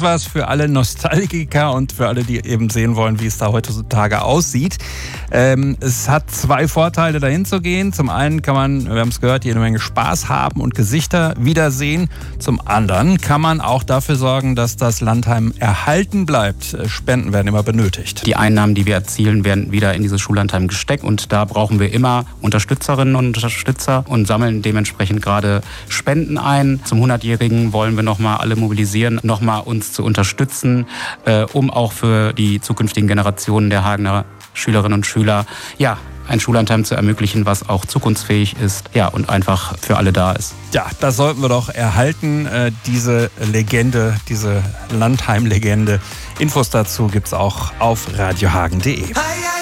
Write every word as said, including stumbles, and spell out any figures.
was für alle Nostalgiker und für alle, die eben sehen wollen, wie es da heutzutage aussieht. Ähm, es hat zwei Vorteile, dahin zu gehen. Zum einen kann man, wir haben es gehört, jede Menge Spaß haben und Gesichter wiedersehen. Zum anderen kann man auch dafür sorgen, dass das Landheim erhalten bleibt. Spenden werden immer benötigt. Die Einnahmen, die wir erzielen, werden wieder in dieses Schullandheim gesteckt. Und da brauchen wir immer Unterstützerinnen und Unterstützer und sammeln dementsprechend gerade Spenden ein. Zum hundertjährigen wollen wir nochmal alle mobilisieren, nochmal uns zu unterstützen, äh, um auch für die zukünftigen Generationen der Hagener Schülerinnen und Schüler, ja, ein Schullandheim zu ermöglichen, was auch zukunftsfähig ist, ja, und einfach für alle da ist. Ja, das sollten wir doch erhalten, äh, diese Legende, diese Landheim-Legende. Infos dazu gibt's auch auf radiohagen punkt de.